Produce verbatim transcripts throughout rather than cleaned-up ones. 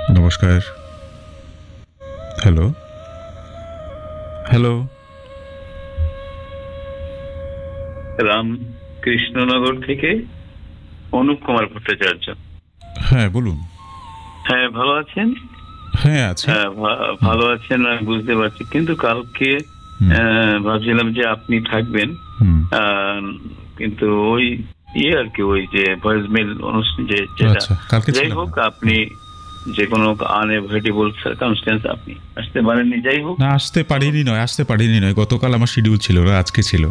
নমস্কার। Hello hello Ramkrishnanagar থেকে অনুপ কুমার ভট্টাচার্য। হ্যাঁ, বলুন। হ্যাঁ, ভালো আছেন? হ্যাঁ, আছি। হ্যাঁ, ভা- ভালো আছেন আমি বুঝতে পারছি, কিন্তু কালকে হুম, আহ, ভাবছিলাম যে আপনি থাকবেন, হুম। আহ, কিন্তু ওই ইয়ে আর কি, ওই যে ভয়েস মেল অনুষ্ঠান যে যেটা, আচ্ছা, কালকে যাই ছিলাম হোক না। আপনি যে কোনো আনএভয়েডেবল সার্কামস্টেন্স আপনি আসতে পারেননি, যাই হোক। না, আসতে পারিনি নয়, আসতে পারিনি নয়। গতকাল আমার শিডিউল ছিল না, আজকে ছিল।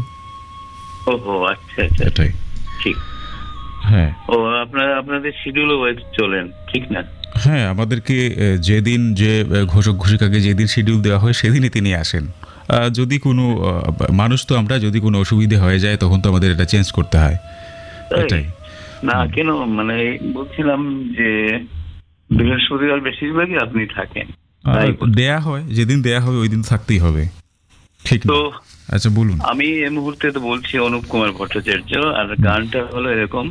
ওহো, আচ্ছা আচ্ছা, এটাই। ঠিক। হ্যাঁ, ও, আপনারা আপনাদের শিডিউল ওয়াইজ চলেন, ঠিক না? হ্যাঁ, আমাদেরকে এ, যেদিন যে এ, ঘোষক ঘোষিকাকে যেদিন শিডিউল দেওয়া হয় সেদিনই তিনি আসেন। আহ, যদি কোনো আহ, মানুষ তো আমরা, যদি কোনো অসুবিধে হয়ে যায় তখন তো আমাদের এটা চেঞ্জ করতে হয়। তাই? এটাই। না, হুম। কেন মানে বলছিলাম যে বৃহস্পতিবার বেশিরভাগই আপনি থাকেন, আহ, তাই বলছি। দেয়া হয়, যেদিন দেয়া হবে ওই দিন থাকতেই হবে। ঠিক তো না? আচ্ছা, বলুন। আমি এই মুহূর্তে তো বলছি অনুপ কুমার ভট্টাচার্য, আর গানটা হলো এরকম: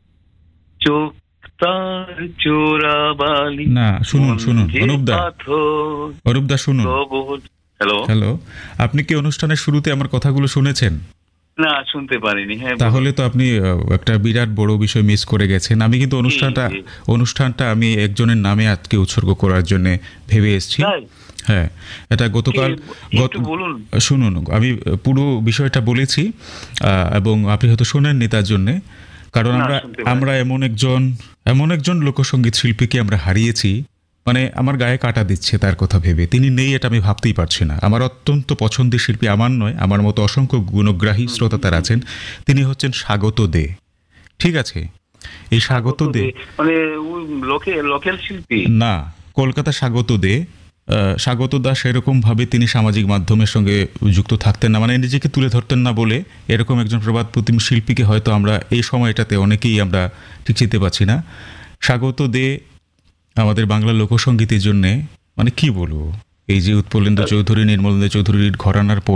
চোখ তার চোরা বালি, না, শুনুন মন শুনুন যে অনুপদা, পাথর। অরূপদা শুনুন। হ্যালো। হ্যালো, আপনি কি অনুষ্ঠানের শুরুতে আমার কথাগুলো শুনেছেন? না, শুনতে পারিনি। হ্যাঁ, বলুন। তাহলে তো আপনি আহ, একটা বিরাট বড় বিষয় মিস করে গেছেন। আমি কিন্তু জি, অনুষ্ঠানটা জি। অনুষ্ঠানটা আমি একজনের নামে আজকে উৎসর্গ করার জন্য ভেবে এসেছি। তাই? হ্যাঁ, এটা গতকাল কি- গত একটু বলুন। শুনুন, আমি পুরো বিষয়টা বলেছি, আহ, এবং আপনি হয়তো শোনেননি তার জন্যে। কারণ না, আমরা শুনতে পারিনি। আমরা এমন একজন এমন একজন লোকসঙ্গীত শিল্পীকে আমরা হারিয়েছি, মানে আমার গায়ে কাটা দিচ্ছে তার কথা ভেবে। তিনি নেই, এটা আমি ভাবতেই পারছি না। আমার অত্যন্ত পছন্দের শিল্পী, আমার নয়, আমার মতো অসংখ্য গুণগ্রাহী শ্রোতা তার আছেন। তিনি হচ্ছেন স্বাগত দে। ঠিক আছে? এই স্বাগত দে, মানে লোকে লোকাল শিল্পী। না, কলকাতা স্বাগত দে, আহ, স্বাগত দাস এরকম ভাবে তিনি সামাজিক মাধ্যমের সঙ্গে যুক্ত থাকতেন না, মানে নিজেকে তুলে ধরতেন না বলে এরকম একজন প্রবাদ প্রতিম শিল্পীকে হয়তো আমরা এই সময়টাতে অনেকেই আমরা ঠিক চিনতে পারছি না। স্বাগত দে আমাদের বাংলা লোকসঙ্গীতের জন্যে, মানে কি বলবো, এই যে উৎপলেন্দু চৌধুরী, নির্মলেন্দু চৌধুরীর ঘরানার